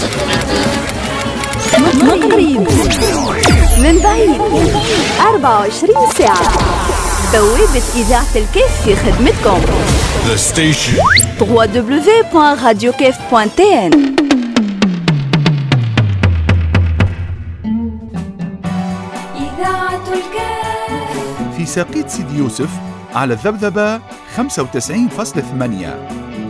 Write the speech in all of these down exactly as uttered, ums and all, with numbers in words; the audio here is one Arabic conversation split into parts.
من قريب من بعيد أربعة وعشرين ساعة، بوابة إذاعة الكيف في خدمتكم. The station دبليو دبليو دبليو دوت راديو كيف دوت تي ان. إذاعة الكيف في ساقيت سيدي يوسف على الذبذبة خمسة وتسعين فاصلة ثمانية.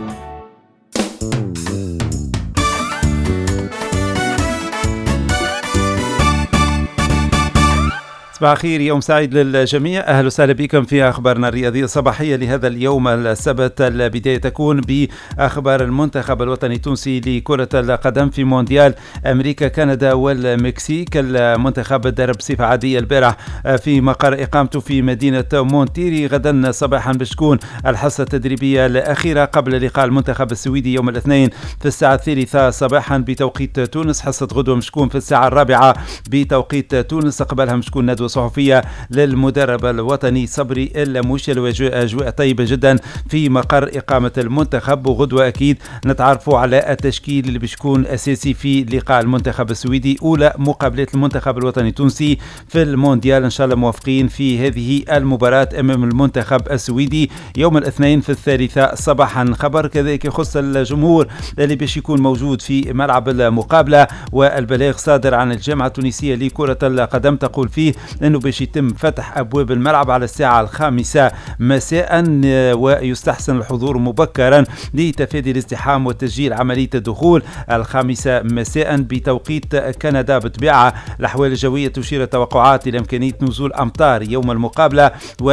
صباح الخير، يوم سعيد للجميع. أهلا وسهلا بكم في أخبارنا الرياضية الصباحية لهذا اليوم السبت. البداية تكون بأخبار المنتخب الوطني التونسي لكرة القدم في مونديال أمريكا كندا والمكسيك. المنتخب درب بصفة عادية البارح في مقر إقامته في مدينة مونتيري. غدا صباحا باش تكون الحصة التدريبية الأخيرة قبل لقاء المنتخب السويدي يوم الاثنين في الساعة الثالثة صباحا بتوقيت تونس. حصة غدوة مش تكون في الساعة الرابعة بتوقيت تونس. قبلها مش تكون ندوة صحفية للمدرب الوطني صبري الموشل وأجواء طيبة جدا في مقر إقامة المنتخب. وغدوة أكيد نتعرفوا على التشكيل اللي بيكون أساسي في لقاء المنتخب السويدي، أولى مقابلات المنتخب الوطني التونسي في المونديال. إن شاء الله موافقين في هذه المباراة أمام المنتخب السويدي يوم الاثنين في الثالثة صباحا. خبر كذلك يخص الجمهور اللي باش يكون موجود في ملعب المقابلة، والبلاغ صادر عن الجامعة التونسية لكرة القدم تقول فيه أنه باش يتم فتح أبواب الملعب على الساعة الخامسة مساء، ويستحسن الحضور مبكرا لتفادي الازدحام وتسجيل عملية الدخول. الخامسة مساء بتوقيت كندا. بطبيعة الأحوال الجوية تشير التوقعات إلى إمكانية نزول أمطار يوم المقابلة،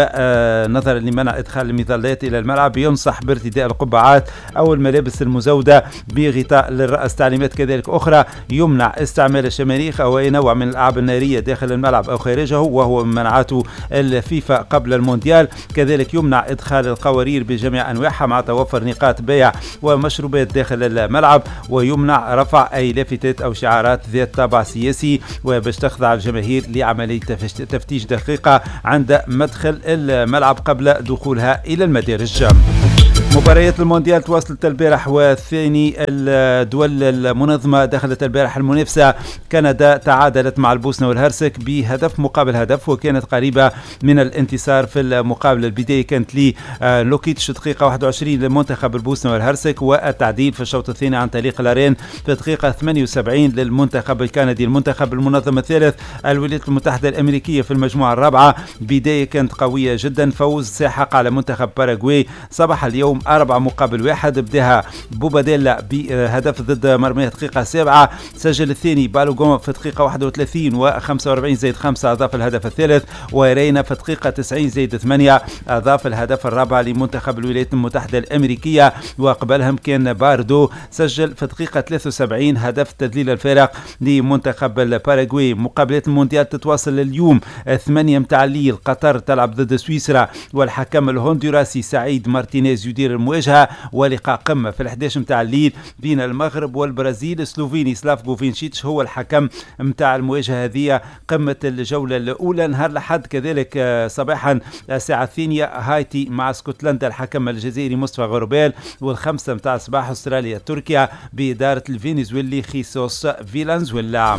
ونظرا لمنع إدخال المظلات إلى الملعب ينصح بارتداء القبعات أو الملابس المزودة بغطاء للرأس. تعليمات كذلك أخرى: يمنع استعمال الشماريخ أو أي نوع من الألعاب النارية داخل الملعب أو خارجه، وهو من منعته الفيفا قبل المونديال. كذلك يمنع إدخال القوارير بجميع أنواعها مع توفر نقاط بيع ومشروبات داخل الملعب، ويمنع رفع أي لافتات أو شعارات ذات طابع سياسي، وباش تخضع الجماهير لعملية تفتيش دقيقة عند مدخل الملعب قبل دخولها إلى المدارج. مباريات المونديال تواصلت البارح، والثاني الدول المنظمة دخلت البارح المنافسة. كندا تعادلت مع البوسنة والهرسك بهدف مقابل هدف، وكانت قريبة من الانتصار في المقابلة. البداية كانت لي لوكيتش دقيقة واحد وعشرين لمنتخب البوسنة والهرسك، والتعديل في الشوط الثاني عن طريق لارين في دقيقة ثمانية وسبعين للمنتخب الكندي. المنتخب المنظم الثالث الولايات المتحدة الأمريكية في المجموعة الرابعة. بداية كانت قوية جدا، فوز ساحق على منتخب باراغواي صباح اليوم أربعة مقابل واحد. بداها بوباديلا بهدف ضد مرمى دقيقة سبعة، سجل الثاني بالوغون في دقيقة واحد وثلاثين وخمسة وأربعين زائد خمسة أضاف الهدف الثالث، ورينا في دقيقة تسعين زائد ثمانية أضاف الهدف الرابع لمنتخب الولايات المتحدة الأمريكية. وقبلهم كان باردو سجل في دقيقة ثلاثة وسبعين هدف تذليل الفارق لمنتخب الباراغواي. مقابلات المونديال تتواصل اليوم ثمانية متاع الليل. قطر تلعب ضد سويسرا، والحكم الهندوراسي سعيد مارتينيز يدير المواجهة. ولقاء قمة في الحداش متاع الليل بين المغرب والبرازيل. سلوفيني سلافكو فينشيتش هو الحكم متاع المواجهة هذه. قمة الجولة الأولى نهار الأحد. كذلك صباحا الساعة الثانية هايتي مع اسكتلندا، الحكم الجزائري مصطفى غربال. والخمسة متاع الصباح استراليا تركيا بإدارة الفنزويلي خيسوس فيلانزويلا.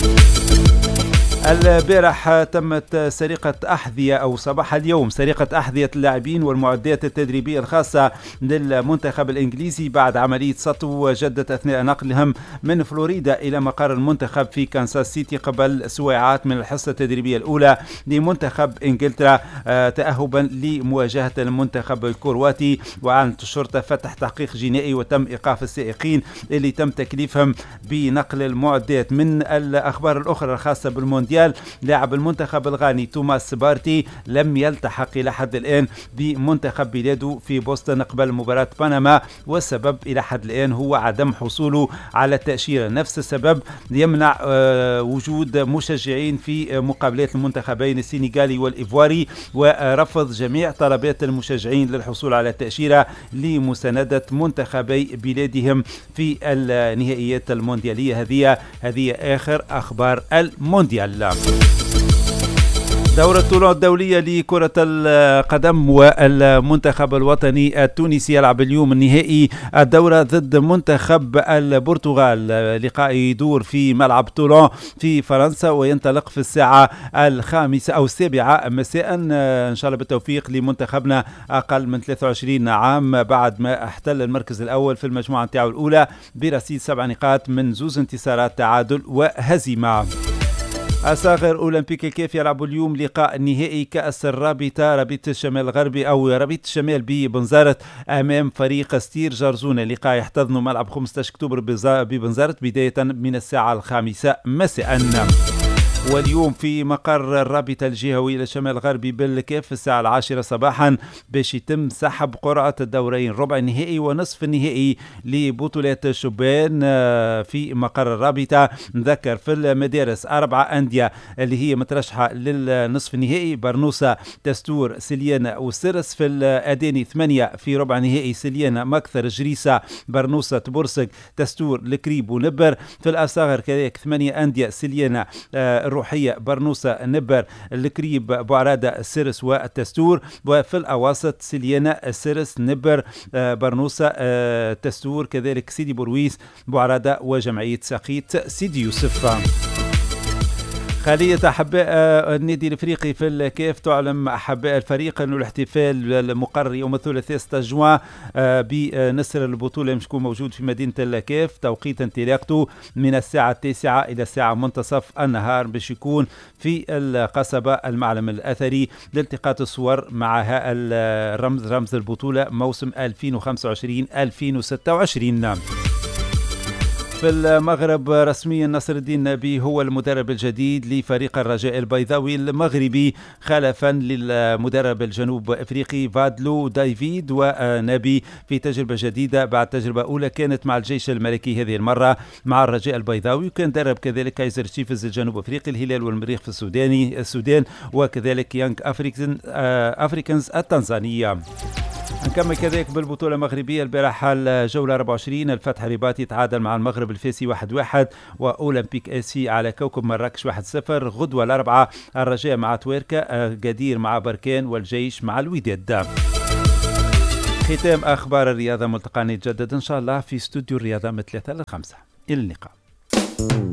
البارح تمت سرقة أحذية أو صباح اليوم سرقة أحذية اللاعبين والمعدات التدريبية الخاصة للمنتخب الإنجليزي بعد عملية سطو جدت أثناء نقلهم من فلوريدا إلى مقر المنتخب في كانساس سيتي قبل سويعات من الحصة التدريبية الأولى لمنتخب إنجلترا تأهبا لمواجهة المنتخب الكرواتي. وأعلنت الشرطة فتح تحقيق جنائي وتم إيقاف السائقين اللي تم تكليفهم بنقل المعدات. من الأخبار الأخرى الخاصة بالمونديال، لاعب المنتخب الغاني توماس بارتي لم يلتحق إلى حد الآن بمنتخب بلاده في بوسطن قبل مباراة بنما، والسبب إلى حد الآن هو عدم حصوله على التأشيرة. نفس السبب يمنع وجود مشجعين في مقابلات المنتخبين السنغالي والإيفواري، ورفض جميع طلبات المشجعين للحصول على التأشيرة لمساندة منتخبي بلادهم في النهائيات المونديالية. هذه هذه آخر أخبار المونديال. دورة طولون الدولية لكرة القدم والمنتخب الوطني التونسي يلعب اليوم النهائي الدورة ضد منتخب البرتغال. لقاء يدور في ملعب طولون في فرنسا وينطلق في الساعة الخامسة أو السابعة مساء. إن شاء الله بالتوفيق لمنتخبنا أقل من ثلاثة وعشرين عام بعد ما احتل المركز الأول في المجموعة نتاعو الأولى برصيد سبع نقاط من زوز انتصارات تعادل وهزيمة. أصاغر أولمبيك الكيف يلعبوا اليوم لقاء نهائي كأس الرابطة رابطة الشمال الغربي أو رابطة الشمال ببنزرت أمام فريق ستير جرزونة. لقاء يحتضنوا ملعب خمسة عشر أكتوبر ببنزرت بداية من الساعة الخامسة مساء. واليوم في مقر الرابطة الجهوية للشمال الغربي بالكيف في الساعة العاشرة صباحا باش يتم سحب قرعة الدورين ربع النهائي ونصف النهائي لبطولات الشبان في مقر الرابطة. نذكر في المدارس أربعة أندية اللي هي مترشحة للنصف النهائي: برنوسة، تستور، سليانة وسرس. في الأداني ثمانية في ربع نهائي: سليانة، مكثر، جريسة، برنوسة، تبرسك، تستور، الكريب ونبر. في الأصاغر كذلك ثمانية أندية: سليانة، الروحية، برنوسة، نبر، الكريب، بعرادة، السرس والتستور. وفي الأواسط سليانة، السرس، نبر، برنوسة، التستور، كذلك سيدي بورويس، بعرادة وجمعية ساقيت سيدي يوسف. خالية أحباء النادي الأفريقي في الكيف تعلم أحباء الفريق أنه الاحتفال المقرر يوم الثلاثاء ستة جوان بنصر البطولة مش يكون موجود في مدينة الكيف. توقيت انطلاقته من الساعة التاسعة إلى الساعة منتصف النهار باش يكون في القصبة المعلم الأثري لالتقاط الصور مع الرمز رمز البطولة موسم ألفين وخمسة وعشرين ألفين وستة وعشرين. في المغرب رسميا نصر الدين نبي هو المدرب الجديد لفريق الرجاء البيضاوي المغربي خلفا للمدرب الجنوب افريقي فادلو دايفيد. ونبي في تجربة جديدة بعد تجربة أولى كانت مع الجيش الملكي هذه المرة مع الرجاء البيضاوي، وكان درب كذلك كايزر تشيفز الجنوب افريقي، الهلال والمريخ في السوداني السودان، وكذلك يانغ افريكان افريكانز التنزانية. نكمل كذلك بالبطولة المغربية. البارحة الجولة أربعة وعشرين الفتح الرباطي تعادل مع المغرب الفاسي واحد واحد، وأولمبيك اسي على كوكب مراكش واحد صفر. غدوة الأربعة الرجاء مع تويركا، قدير مع بركان، والجيش مع الوداد. ختام أخبار الرياضة، ملتقانا يتجدد إن شاء الله في استوديو الرياضة من ثلاثة لخمسة. إلى اللقاء.